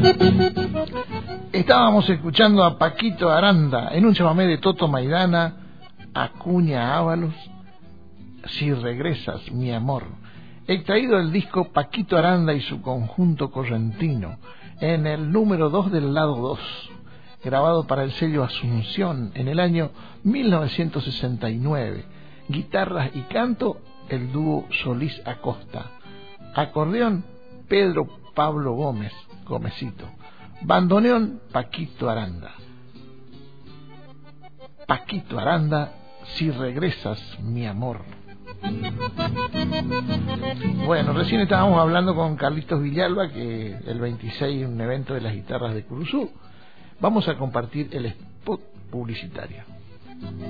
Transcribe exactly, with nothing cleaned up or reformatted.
Estábamos escuchando a Paquito Aranda en un chamamé de Toto Maidana, Acuña Ábalos, Si regresas, mi amor, extraído del disco Paquito Aranda y su conjunto correntino, en el número dos del lado dos, grabado para el sello Asunción en el año mil novecientos sesenta y nueve. Guitarras y canto, el dúo Solís Acosta. Acordeón, Pedro Pablo Gómez, Gómezito. Bandoneón, Paquito Aranda. Paquito Aranda, Si regresas, mi amor. Bueno, recién estábamos hablando con Carlitos Villalba, que el veintiséis un evento de las guitarras de Curuzú. Vamos a compartir el spot publicitario.